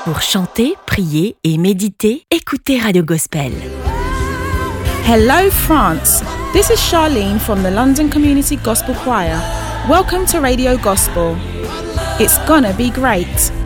Pour chanter, prier et méditer, écoutez Radio Gospel. Hello France, this is Charlene from the London Community Gospel Choir. Welcome to Radio Gospel. It's gonna be great.